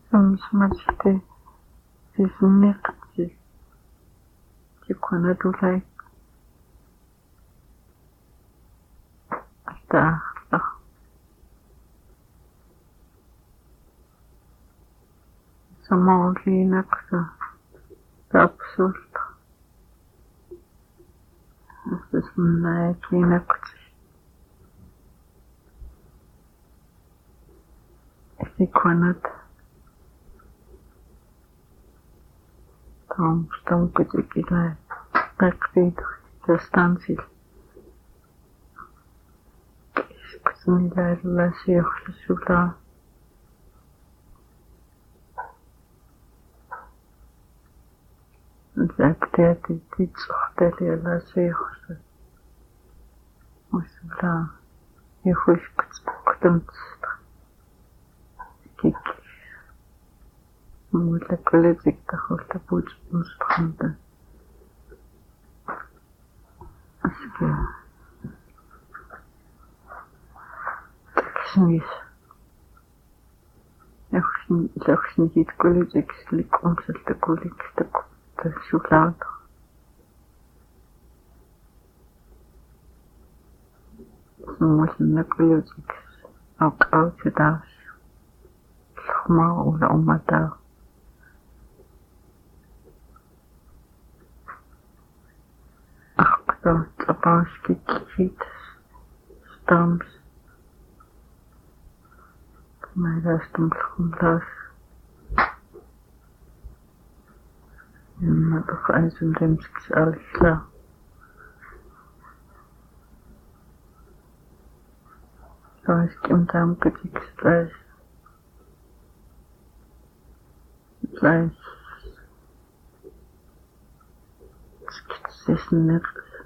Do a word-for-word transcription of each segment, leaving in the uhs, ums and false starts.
Samsmatite tisniqti tikwanatulai taaqla samauliinaqsa taapsulta assunnaaikiinaqti tikwanat Tom stamkutikilai taqtiitu tastansil kiskusnilailasiorlusulaa Zakteati titsortalialasiorlu usulaa ihuiskutsuqtamtsta kik mullakulitiktarultapuut unstranda aske taksnis ersin lorsinit kulitiklik umsaltakulikstak tasulaat mulnakulitik aqautitaas lormaa ula ummataa Tapauskit Stams Mailastumlumlas Yammatuk Aizumrimskis Alishla Taiskim Tamkutiks Lais Lais Skitsisnik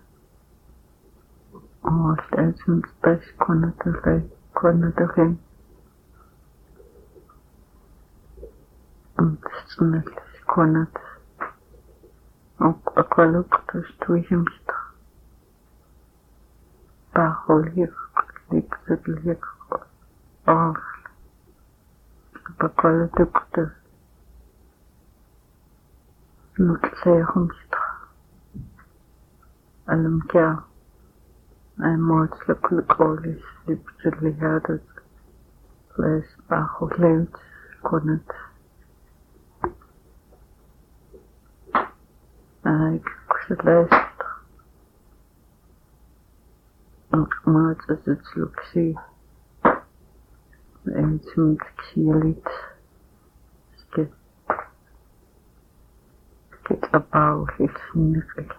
Oh, that's some space corner to lay, corner to him. And it's not this corner. Oh, a color to him. Bahol here, like the lake. Oh, a color to the not say home. Alam kya. I'm more to look all this literally had it. Less bajo lent, couldn't. I could last. And much as it's look see. And some kill it. Get, get about it. Nick.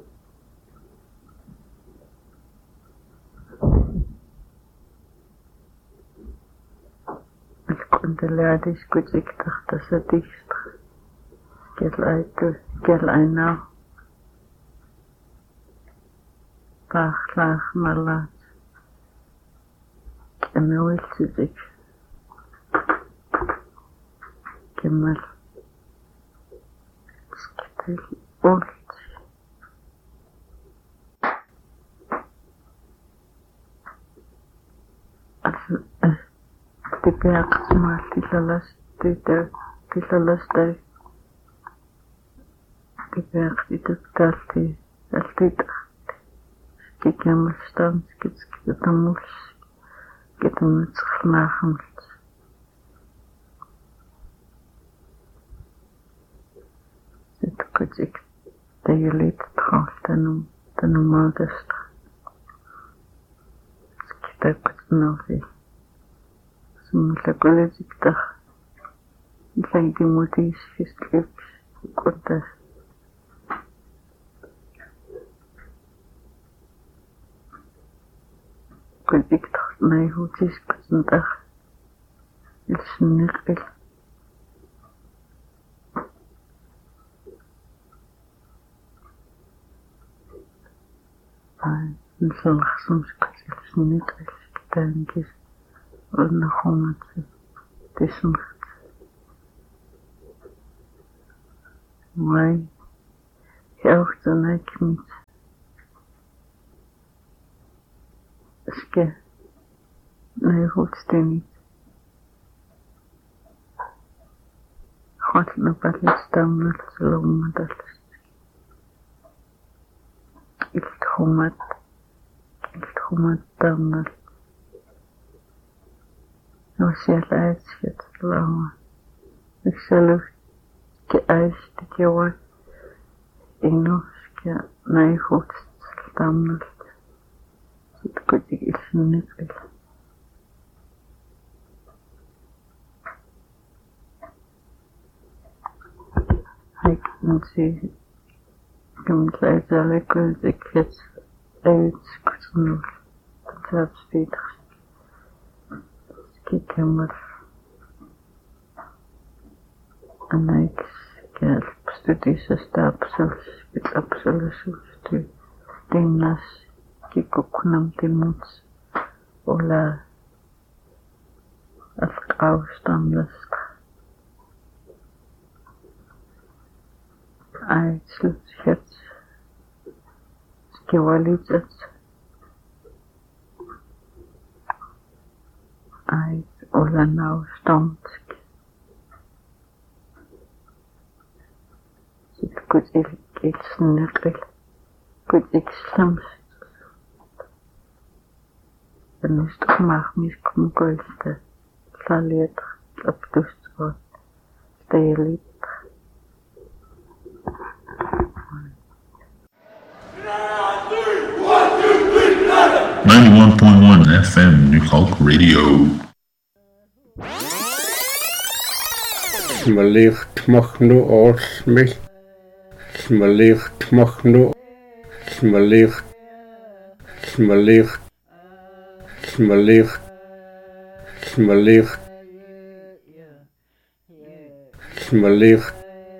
Leadis kutik tahtasadist kel aitu kel aina pakhlah malat kemelsidik kemal skitel olt Tipeaqsma tilalas tita tilalas tai tipeaqtitaktalti altita kikamastan skitskitamus kitamutsxnaxmlt sitkutik tayalit txaltanum tanumadast skitakutnofi Mullakulitikta Lady Moody's history Kunta Kulikta Naihutis Kunta Ilsniqil Nilsalaxsums Ilsniqil Kitangis Однохомат тисмхт Май Хелфтанакмит Ske Найхутстенит Qualna pallistamnal salummadallas. Ilthumat ilthumat tamnal. Nosialaitsket lama. Iksalu ke aisti kewa inuskia naihutst tamnal. Sit kutik ilsnekil. Ik moet zeggen, ik moet leiden lekker ik het uitskutnul. Dat is beter. Ik heb maar en ik heb studie stapsels, met absoluut stu. Dinnas, ik ook nam die moed. Ola, als ik afstandig. Uitslutschets, skewalitets, uit olanau stamsk. Zit goed ik iets nekkel, goed ik slams. Dan is toch mag mis kom koiste, saliet op toestwoord, steelit. ninety-one point one F M New Hulk Radio. Wellicht mag nu oors mij. Wellicht mag nu. Wellicht. Wellicht. Wellicht. Wellicht. Wellicht.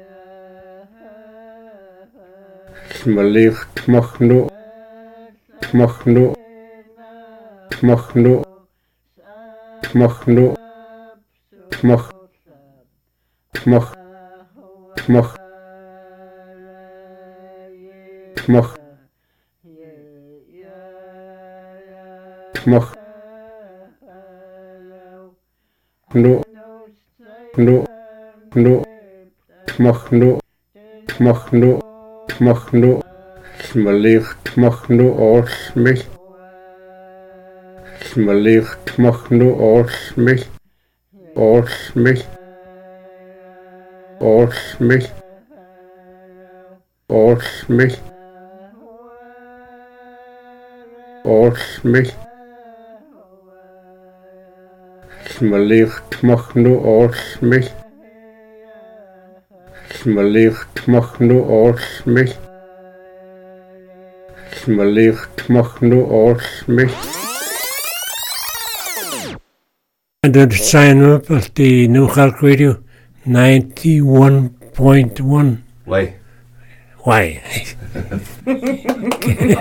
Wellicht mag nu. Mag nu. Mag nu. Mag nu. Mag. Mag. Mag. Mag. Mag. Nu. Nu. Nu. Mag nu. Mag nu. Mag nu. Wellicht mag nu oors mij. Wellicht mag nu oors mij. Oors mij. Oors mij. Oors mij. Oors mij. Wellicht mag nu oors mij. Wellicht mag nu oors mij. Wellicht mag nu oors mij. And then sign up at the New Hulk Radio ninety-one point one. Why? Why?